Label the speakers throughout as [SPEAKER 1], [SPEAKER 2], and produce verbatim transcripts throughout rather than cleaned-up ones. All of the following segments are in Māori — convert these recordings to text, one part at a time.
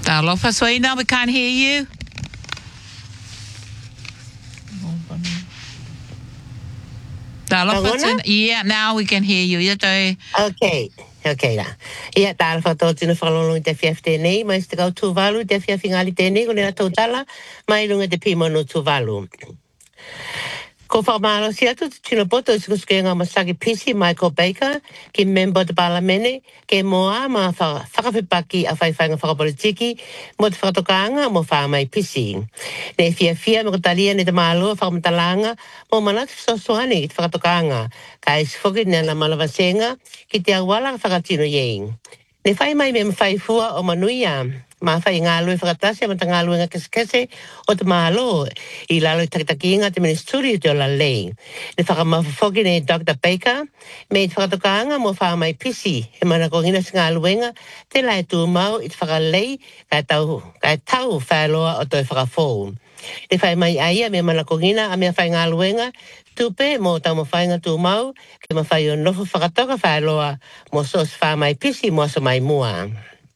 [SPEAKER 1] Talofa Swina, we can't hear you. Talofa, yeah, now we can hear you.
[SPEAKER 2] Okay. Okay lah. Ia tal fa to tino falolo te fiafte nei, mai ste kau tu valu te fiafingali te nei, kone na totala, mai lunga te pimo no tu valu. Ko whamaro si atu tino poto i sukuskenga masaki pisi Michael Baker, ki member de palamene, ke moa ma whakawhipaki a whaiwhainga whakapolitiki, mo te whakatokanga mo whamai pisi. Ne fia fia mo katalia ne te malo whakamatalanga, mo manatu sosoani i te whakatokanga, ka isfoki ne na malawasenga, ki te awala whakatino yei. Ne whai mai me mwhaifua o manuia, ma whai ngā lue whakatase, ma ta ngā lue ngā kesekese o te malo, i lalo i takitaki inga te ministuri o te o la lei. Ne whakamawhafoki ne Doctor Baker, me te whakatokanga mo whamai pisi, he mana ko ngina si ngā luenga, te lai tū mau i te whakalei, kai tau, kai tau whailoa o toi whakafou. Ne whai mai aia me mana ko ngina, a mea whai ngā luenga, tupe mo tau mawhainga tū mau, ke mawhai o nofo whakatoka whailoa, mo sos whamai pisi mo so mai mua.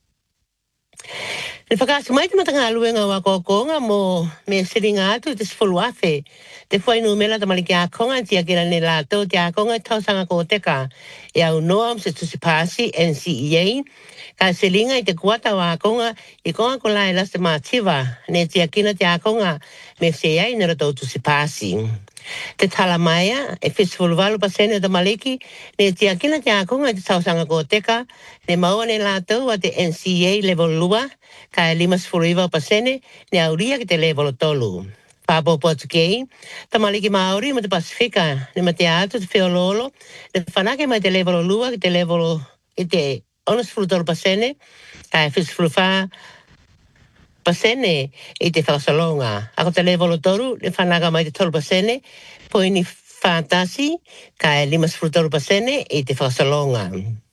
[SPEAKER 2] Ne whakaasi mai te matanga aluenga wa kokonga mo me siringa atu te sifulu afe. Te whai numela ta maliki a konga tia kira ne lato te a konga tausanga ko teka. E au noam se tusipasi N C E A. Ka siringa i te kuata wa konga i konga ko lai lasta mātiva. Ne tia kina te a konga me se ai nera tau tusipasi. Te talamaia e fisifulu walu pasene o ta maliki ne tia kina te a konga i te tausanga ko teka. Ne maua ne lato wa te N C E A level lua. Ka e lima sifuriva o pasene, ne auria ki te level o tolu. Pāpo Portuguese, ta maliki Maori mo te Pasifika, ne ma te atu te whiololo, ne whanake mai te level o lua ki te level o, ki te ono sifurutoro pasene, ka e fisifurufā pasene i te whakasalonga. Ako te level o toru, ne whanaka mai te tolu pasene, poini whātasi, ka e lima sifurutoro pasene i te whakasalonga.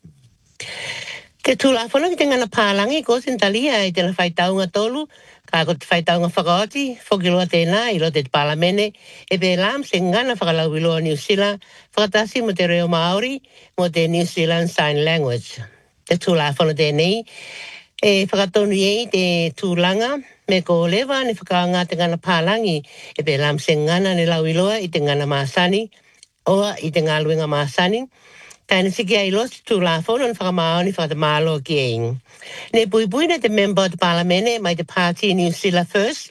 [SPEAKER 2] Te tūla whana ki te ngana pālangi ko sintalia i te na whaitaunga tolu, ka ko te whaitaunga whakaoti, whokiloa tēnā i lo te palamene, e pe lam se ngana whakalauiloa New Zealand, whakatasi mo te reo Māori, mo te New Zealand Sign Language. Te tūla whana tēnei, e whakatonu iei te tūlanga, me ko lewa ni whakaanga te ngana pālangi, e pe lam se ngana ni lauiloa i te ngana māsani, oa i te ngā luenga māsani, Taina siki ai losi tu la fono ni whakamao ni whakatamalo ki ein. Ne pui pui ne te member o te palamene mai te party New Zealand First.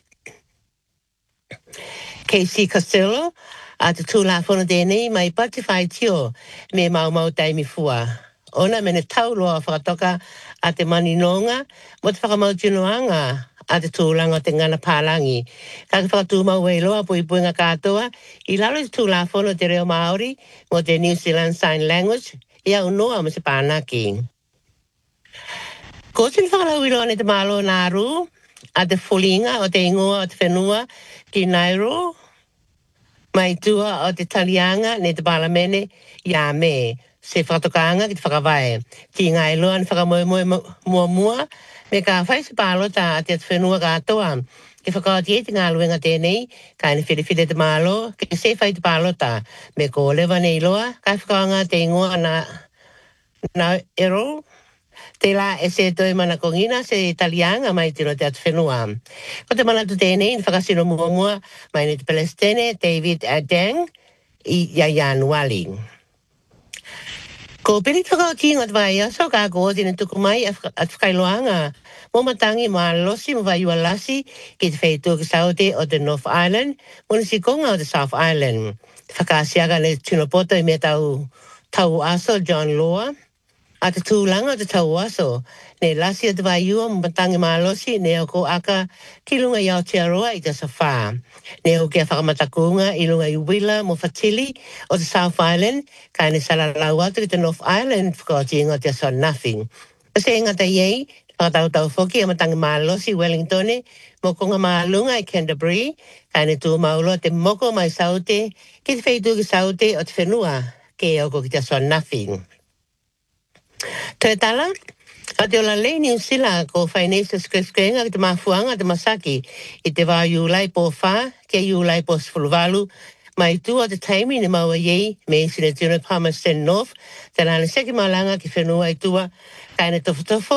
[SPEAKER 2] K C Costello, a te tu la fono tēnei mai pati whai tio me mau mau taimi fua. Ona mene tau loa whakatoka a te maninonga mo te whakamau tinoanga a te tūlanga o te ngana pālangi. Ka te whakatū mau wei loa pui pui ngā kātoa, i lalo te tū la whono te reo Māori, mo te New Zealand Sign Language, i au noa mo se pānaki. Ko tini whakalau i loa ne te mālo nāru, a te fulinga o te ingoa o te whenua ki Nairo, mai tua o te talianga ne te palamene, ia me, se whakatokanga ki te whakawai. Ki ngai loa ni whakamoe moe mua mua, me ka whai se pālota a te whenua kātoa. Ke whakawati e te ngā luenga tēnei, ka ni whiriwhire te mālo, ke se whai te pālota. Me ko lewa nei loa, ka whakawanga te ingoa na, na ero, te la e se toi mana kongina se italianga mai tino te atu whenua. Ko te manatu tēnei, ni whakasino mua mua, mai ni te Palestine, David Adang, i Iayan Wali. Ko peri whakauti ngat vai aso ka ko tine tuku mai at whakailoanga. Mo matangi ma losi mo vai ualasi ki te whaitu ki saute o te North Island, mo nisi konga o te South Island. Whakasiaga le tunopoto i me tau, tau aso John Law. A te tūlanga o te tau aso, ne lasi o te vai ua mo matangi ma losi ne o ko aka ki lunga i Aotearoa i te sawha. Ne o kia whakamatakunga i lunga i Willa mo Fatili o te South Island, ka ne salalau atu ki te North Island whakauti ingo te aso nothing. Pase ingata iei, whakatau tau whoki a matangi ma losi Wellington, mo konga ma lunga i Canterbury, ka ne tū maulo te moko mai saute, ki te whaitu ki saute o te whenua, ke o ko ki te aso nothing. Te tala, a te ola lei New Zealand ko whainesa skreskenga ki te mafuanga te masaki i te wā iulai po wha, ke iulai po sfuluwalu, mai tu o te taimi ni maua iei, me sine tino Palmerston North, te rana seki malanga ki whenua i tua, kaine tofo tofo,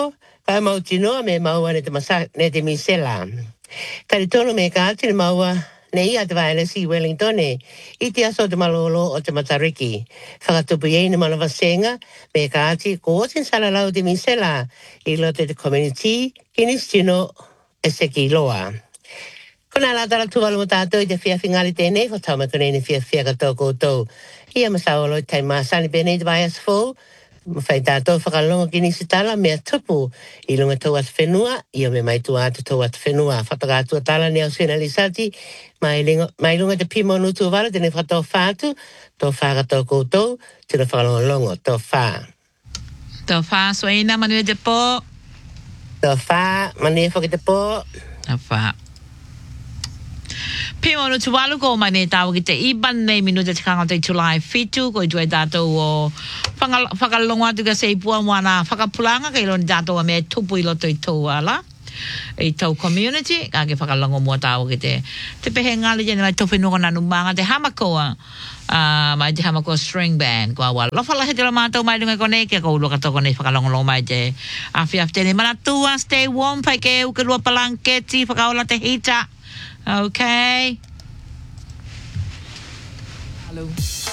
[SPEAKER 2] Pa mau tino me mau ne te masa ne te misela. Kari tono me ka ati maua ne ia te vaile si Wellington e. I te aso te malolo o te matariki. Whakatupu iei ne malawa senga me ka ati ko otin sala lau te misela i lo te community kinis tino e seki loa. Kona la tala tuwalu mo tātou i te whia whingari tēnei, ko tau mai kone ni whia whia katoa koutou. Ia masawalo i tai māsani pēnei te vai asfo, mo whai tātou whakalonga ki nisi tala mea tupu i lunga tau atu whenua, ia me mai tu atu tau atu whenua. Whataka atua tala ni au sena lisati, mai, lingo, mai lunga te pimo nutu wala, tēnei whakatoa whātu, tō whakatoa koutou, tēnei whakalonga longo, tō whā.
[SPEAKER 1] Tō whā soina manu e te pō.
[SPEAKER 2] Tō whā, mani e whaki te pō.
[SPEAKER 1] Tō whā. Pimo no tu walu ko mai ne tau ki te iban nei minuta te kanga te July fitu ko i tuai tātou o whakalonga atu ka seipua moana whakapulanga ka iloni tātou a mea tupu i loto i tau ala i tau community ka ke whakalonga mua tau ki te te pehe ngali jene mai tope nuka nanu manga te hamakoa uh, mai te hamakoa string band ko awa lofa lahe te la mātou mai lunga kone ke ko uloka toko nei whakalonga lo mai te awhi awhi tene mana tua stay warm pai ke uke lua palanketi whakaola te hita. Okay. Hello.